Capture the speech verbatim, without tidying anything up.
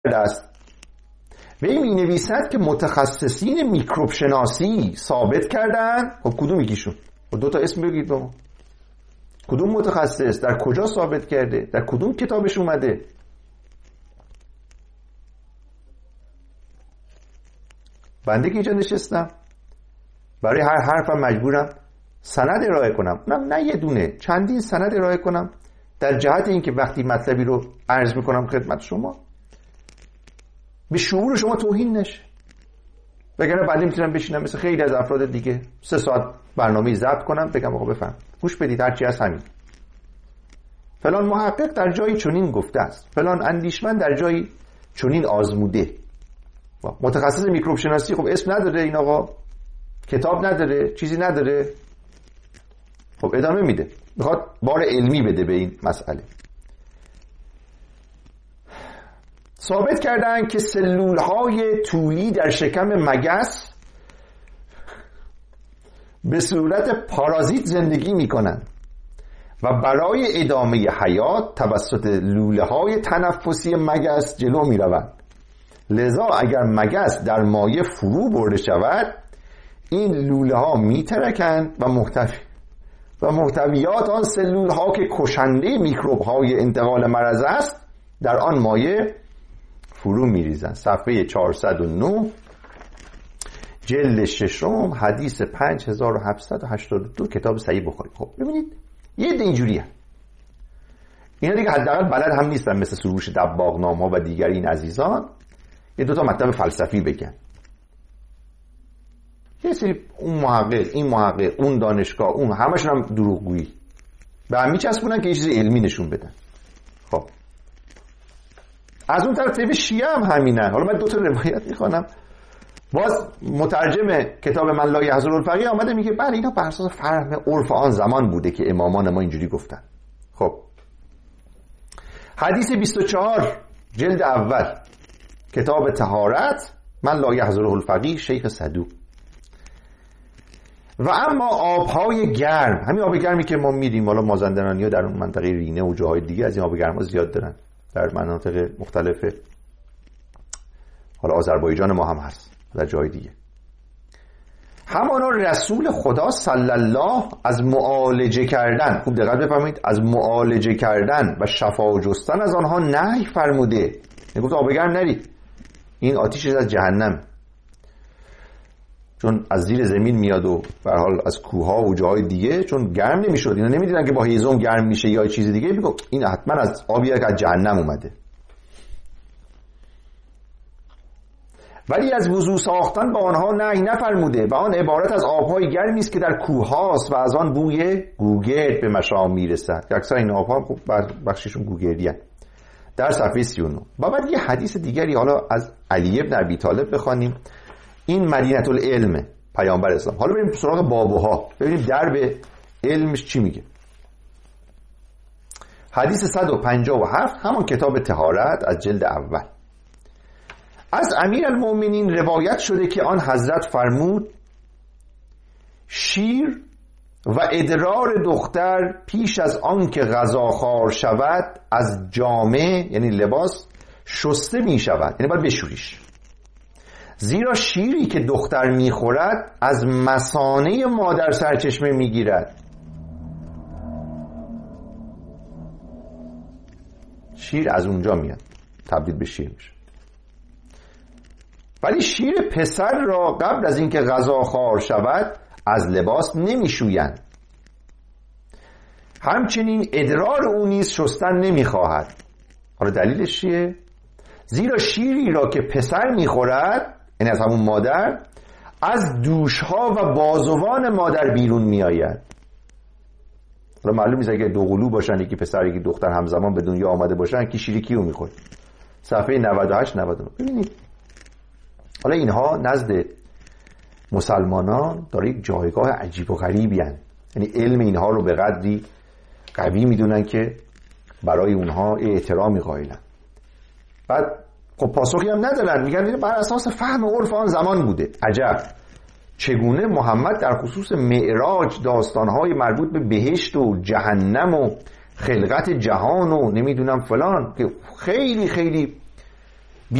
است. وی می نویسد که متخصصین میکروب شناسی ثابت کردن. خب کدوم یکیشون؟ دو تا اسم بگید با ما. کدوم متخصص در کجا ثابت کرده؟ در کدوم کتابش اومده؟ بنده که اینجا نشستم برای هر حرفم مجبورم سند ارائه کنم، نه نه یه دونه، چندین سند ارائه کنم در جهت اینکه وقتی مطلبی رو عرض میکنم خدمت شما به شعور شما توهین نشه. وگرنه بنده میتونم بشینم مثل خیلی از افراد دیگه سه ساعت برنامه ضبط کنم بگم آقا بفهم گوش بدید هرچی هست همین، فلان محقق در جایی چنین گفته است، فلان اندیشمند در جایی چنین آزموده. متخصص میکروب شناسی خب اسم نداره این آقا، کتاب نداره، چیزی نداره، خب ادامه میده، میخواد بار علمی بده به این مسئله. ثابت کردن که سلولهای طولی در شکم مگس به صورت پارازیت زندگی میکنن و برای ادامه حیات توسط لوله‌های تنفسی مگس جلو میروند. لذا اگر مگس در مایع فرو برده شود این لوله ها میترکند و محتوی و محتویات آن سلول ها که کشنده میکروب های انتقال مرض است در آن مایع فرو میریزند. صفحه چهارصد و نه جلد ششم حدیث پنج هزار و هفتصد و هشتاد و دو کتاب صحیح بخاری. خب ببینید یه ده اینجوریه، اینا دیگه حداقل بلد هم نیستن مثل سروش دباغنامه و دیگر این عزیزان یه دوتا مطلب فلسفی بگن. یه سری اون محقق این محقق اون دانشگاه اون همشون هم دروغگویی به هم میچسبونن که یه چیز علمی نشون بدن. خب از اون طرف طیف شیعه هم همینن. حالا من دو تا روایت میخوانم. باز مترجم کتاب من لا یحضر الفقیه آمده میگه بله اینا بر اساس فهم عرف آن زمان بوده که امامان ما اینجوری گفتن. خب حدیث بیست و چهار جلد اول کتاب طهارت من لا یحضر الفقیه شیخ صدوق. و اما آبهای گرم، همین آب گرمی که ما میریم، حالا مازندرانی ها در اون منطقه رینه و جاهای دیگه از این آب گرم ها زیاد دارن، در مناطق مختلف حالا آذربایجان ما هم هست در جای دیگه. همانا رسول خدا صلی الله از معالجه کردن، خوب دقت بفرمایید، از معالجه کردن و شفا جستن از آنها نهی فرموده. نگفت آب گرم نرید، این آتیش از جهنم، چون از زیر زمین میاد و به هر حال از کوه‌ها و جاهای دیگه، چون گرم نمیشد، اینا نمیدونن که با هیزم گرم میشه یا چیز دیگه، میگه این حتما از آبی که از جهنم اومده. ولی از وضو ساختن با آنها نهی نفرموده و آن عبارت از آبهای گرمی است که در کوه‌هاست و از آن بوی گوگرد به مشام میرسد. اکثر این آبها خب بخششون گوگردیه. در صفحه سی و نه. و بعد یه حدیث دیگری حالا از علی ابن ابی طالب بخوانیم. این مدینه العلم پیامبر اسلام. حالا بریم سراغ بابوها ببینیم درب علمش چی میگه. حدیث صد و پنجاه و هفت همون کتاب طهارت از جلد اول. از امیرالمؤمنین روایت شده که آن حضرت فرمود شیر و ادرار دختر پیش از آن که غذاخوار شود از جامه یعنی لباس شسته می شود، یعنی باید بشوریش، زیرا شیری که دختر می خورد از مثانه مادر سرچشمه می گیرد. شیر از اونجا میاد تبدیل به شیر میشه. ولی شیر پسر را قبل از اینکه غذا خوار شود از لباس نمیشویند. همچنین ادرار او نیز شستن نمیخواهد. حالا دلیلش چیه؟ زیرا شیری را که پسر میخورد، یعنی از همون مادر، از دوشها و بازوان مادر بیرون میآید. حالا معلوم نیست اگه دو قلو باشن، یکی پسر یکی دختر همزمان به دنیا آمده باشن، کی شیری کیو میخوره؟ صفحه نود و هشت نود و نه. ببینید حالا اینها نزد مسلمانان داره یک جایگاه عجیب و غریبی هستند، یعنی علم اینها رو به قدری قوی میدونن که برای اونها احترامی قائلن. بعد خب پاسخی هم ندارن، میگن بر اساس فهم عرف آن زمان بوده. عجب، چگونه محمد در خصوص معراج داستانهای مربوط به بهشت و جهنم و خلقت جهان و نمیدونم فلان که خیلی خیلی